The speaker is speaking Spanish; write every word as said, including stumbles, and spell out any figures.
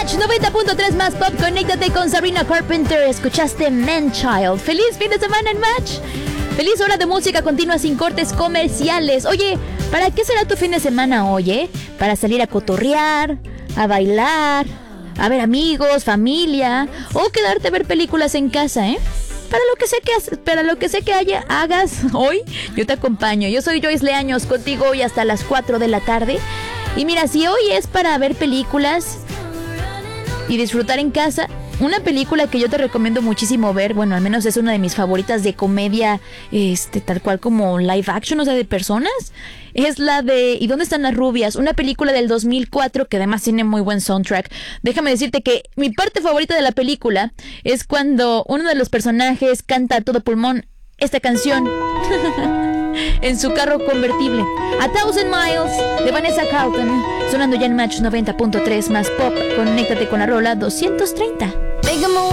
Match noventa punto tres más pop. Conéctate con Sabrina Carpenter. Escuchaste Man Child. Feliz fin de semana en Match. Feliz hora de música continua sin cortes comerciales. Oye, ¿para qué será tu fin de semana hoy, eh? ¿Para salir a cotorrear, a bailar, a ver amigos, familia, o quedarte a ver películas en casa, eh? Para lo que sé que haces, para lo que sé que haya, hagas hoy, yo te acompaño. Yo soy Joyce Leaños, contigo hoy hasta las cuatro de la tarde. Y mira, si hoy es para ver películas y disfrutar en casa, una película que yo te recomiendo muchísimo ver, bueno, al menos es una de mis favoritas de comedia, este, tal cual como live action, o sea, de personas, es la de ¿Y dónde están las rubias? Una película del dos mil cuatro que además tiene muy buen soundtrack. Déjame decirte que mi parte favorita de la película es cuando uno de los personajes canta a todo pulmón esta canción en su carro convertible, A Thousand Miles, de Vanessa Carlton, sonando ya en Match noventa punto tres más pop. Conéctate con la rola doscientos treinta.